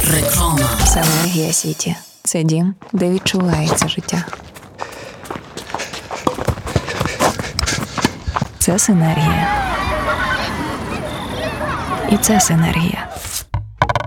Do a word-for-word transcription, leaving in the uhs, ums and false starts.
Реклама. Синергія Сіті. Це дім, де відчувається життя. Це синергія. І це синергія.